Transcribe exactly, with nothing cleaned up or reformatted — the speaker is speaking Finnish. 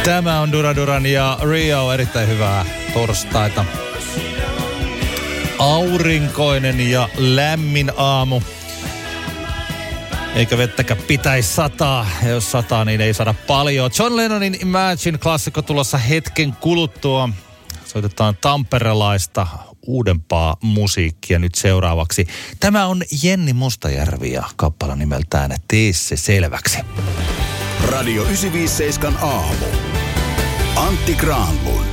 Tämä on Duran Duran ja Rio, erittäin hyvää torstaita. Aurinkoinen ja lämmin aamu. Eikä vettäkään pitäisi sataa. Ja jos sataa, niin ei saada paljon. John Lennonin Imagine-klassikko tulossa hetken kuluttua. Soitetaan tamperelaista uudempaa musiikkia nyt seuraavaksi. Tämä on Jenni Mustajärvi ja kappale nimeltään Tee se selväksi. Radio yhdeksänsataaviisikymmentäseitsemän aamu. Antti Granlund.